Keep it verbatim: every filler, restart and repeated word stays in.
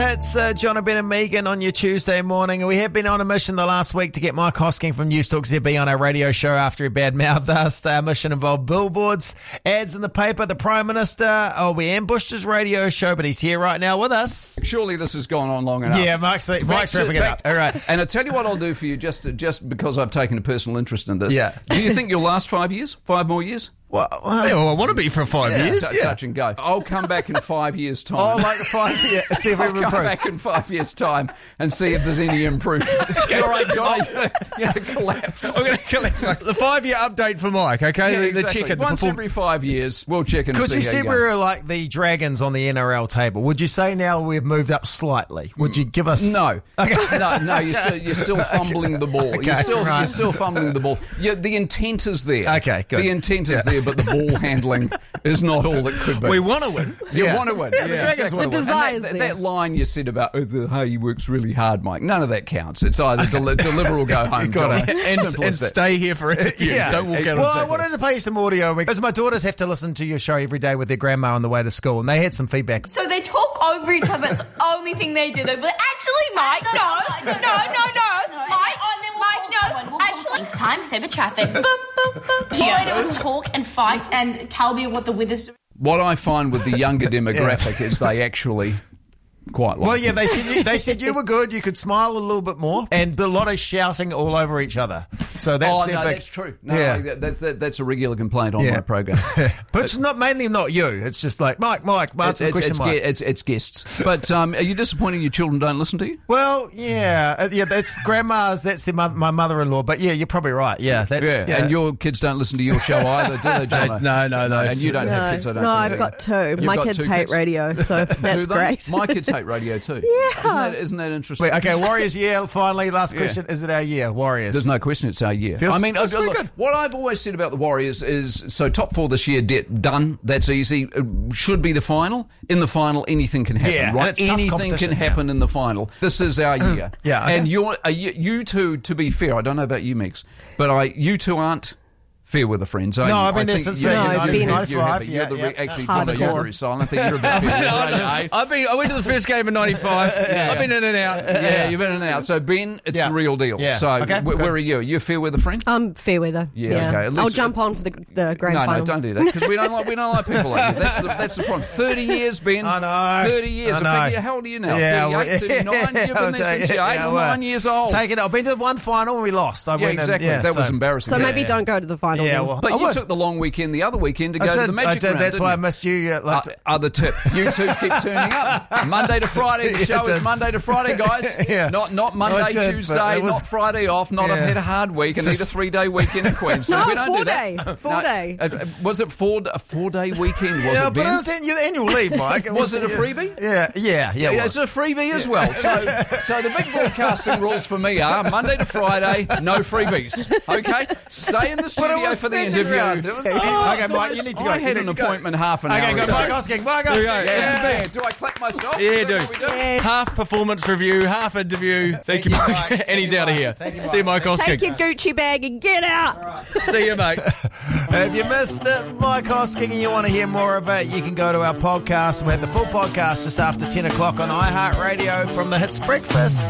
It's uh, John, Ben and Megan on your Tuesday morning. We have been on a mission the last week to get Mike Hosking from News Talk Z B on our radio show after he badmouthed us. Our mission involved billboards, ads in the paper. The Prime Minister, oh, we ambushed his radio show, but he's here right now with us. Surely this has gone on long enough. Yeah, Mike's, Mike's wrapping it up. All right. And I'll tell you what I'll do for you, just just because I've taken a personal interest in this. Yeah. Do you think you'll last five years? Five more years? Well, well, I want to be for five yeah, years. T- yeah. Touch and go. I'll come back in five years' time. Oh, like five years. See if I'll we've come improved. back in five years' time and see if there's any improvement. All right, Johnny, you're going to collapse. I'm going to collapse. The five-year update for Mike, okay? Yeah, the, exactly. the check-in. Once perform- every five years, we'll check in and Could see you how say you we go. were like the Dragons on the N R L table? Would you say now we've moved up slightly? Would you give us... No. Okay. No, no, you're still, you're still fumbling the ball. Okay, you're, still, right. you're still fumbling the ball. Yeah, the intent is there. Okay, good. The intent is Yeah. there, but the ball handling is not all it could be. We want to win. You Yeah. want to win. Yeah, the Dragons exactly. want to win. And Desire's that, that, there. that line you said about, oh, the, hey, he works really hard, Mike, none of that counts. It's either del- deliver or go home. Got Johnny. it. And, Simple and as that. stay here for interviews. Yeah. Don't walk out Well, on I the wanted to play you some audio because my daughters have to listen to your show every day with their grandma on the way to school, and they had some feedback. So they talk over each other. It's the only thing they do. Though. But actually, Mike, no, no, no, no, no. Mike, Mike, no. Actually, it's time, save a traffic. Boom, boom, boom. All they do is talk and fight and tell me what the weather's doing. What I find with the younger demographic is they actually quite like Well, yeah, it. they said you, they said you were good. You could smile a little bit more, and a lot of shouting all over each other. So that's oh, their no, big, that's true. No, yeah. no, that, that, that's a regular complaint on Yeah. my program. But it's not mainly not you. It's just like Mike, Mike, answer the it's, question, it's, Mike. ge- it's, it's guests. But um, are you disappointed your children don't listen to you? Well, yeah, uh, yeah. That's grandma's. That's the, my, my mother-in-law. But yeah, you're probably right. Yeah, that's Yeah. yeah. And your kids don't listen to your show either, do they, John? No, no, no. And you don't have No, kids, I don't no, think. I've got two. You've My got kids two hate kids? radio, so Do that's they? great. My kids hate radio too. Yeah. Isn't that, isn't that interesting? Wait, okay, Warriors year. Finally, last Yeah. question: is it our year, Warriors? There's no question it's our year. Feels- I mean, feels uh, pretty look, good. what I've always said about the Warriors is, so top four this year, de- done. That's easy. It should be the final. In the final, anything can happen, Yeah, and right? it's tough Anything competition can now. happen in the final. This is our year. Yeah, okay. And you're, uh, you, you two, to be fair, I don't know about you, Meeks, but I, you two aren't fair weather friends. Are No, you? I've been I there think since you- No, you- I've you- been you- there you have five, it. You're the yeah, re- yeah. Actually, Hardcore. Johnny, you're very silent. I think you're a bit fair weather, eh? I've been. I went to the first game in ninety-five. I've been in and out. Yeah, you've been in and out. So, Ben, it's Yeah. the real deal. Yeah. So, Okay, wh- good. where are you? Are you a fair weather friend? Um, fair weather. Yeah, Yeah, okay, at least- I'll jump on for the the grand No, final. no, don't do that because we don't like we don't like people like you. That's the that's the problem. Thirty years, Ben. I know. Thirty years. I I know. figure, how old are you now? Yeah, thirty-eight, well, thirty-nine. You've I'll been there take since it. you're eight Yeah, or well, nine years old. Take it. I've been to one final and we lost. I yeah, went exactly. And, yeah, that was so- embarrassing. So maybe yeah. don't go to the final. Yeah, then. well, But I you would. took the long weekend the other weekend to go I to did, the Magic I did. Round. That's didn't why I you? missed you. Uh, like, Uh, other tip: you two keep turning up. Monday to Friday. The Yeah, show I is did. Monday to Friday, guys. Yeah. Not not I Monday, did, but Tuesday, it was- not Friday off. Not I've Yeah. had a hard week and need a Just- three day weekend in Queensland. No, we don't four do day. that. Four No, day. uh, uh, was it four a four day weekend? Was yeah, it, but Ben? it was in your annual leave, Mike. Was it a freebie? Yeah, yeah, yeah. it Yeah, was. it's a freebie as well. So, so the big broadcasting rules for me are Monday to Friday, no freebies. Okay, stay in the But it studio was for the Magic interview. Round. It was, okay, Mike, you need to go. I You had need an to go. appointment half an hour Okay, go, ago. Mike Hosking. Mike There we Hosking. go. Yeah. Yeah, do I clap myself? Yeah, Is that do. what we do? Yes. Half performance review, half interview. Thank, Thank you, you, Mike. Mike. and Thank he's you, out of Mike. here. Thank you, See you, Mike Mike. Hosking. Take your Gucci bag and get out. See you, mate. If you missed it, Mike Hosking, and you want to hear more of it, you can go to our podcast. We have the full podcast just after ten o'clock on iHeartRadio from the Hits Breakfast.